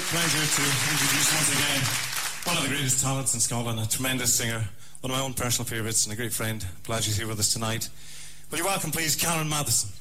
pleasure to introduce once again one of the greatest talents in Scotland, a tremendous singer, one of my own personal favourites, and a great friend. Glad she's here with us tonight. Will you welcome, please, Karen Matheson.